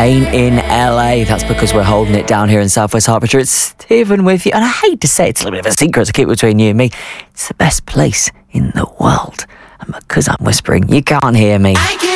ain't in LA. That's because we're holding it down here in Southwest Hertfordshire. It's Stephen with you. And I hate to say it's a little bit of a secret to keep between you and me. It's the best place in the world. And because I'm whispering, you can't hear me.